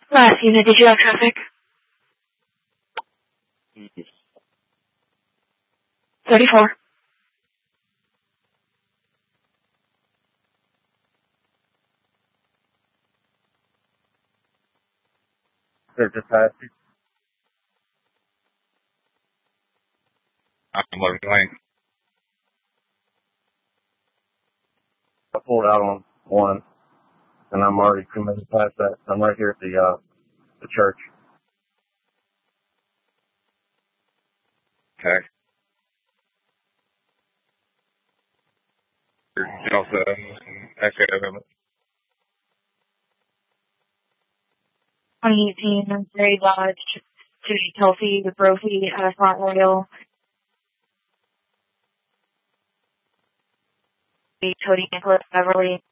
Last unit, did you have traffic? 34. They're just passed you. I'm loading lane. I pulled out on one, and I'm already 2 minutes past that. I'm right here at the church. Okay. Delta, Echo, 2018, Gray Dodge, to Kelsey with Brophy, Front Royal, Cody Nicholas Beverly.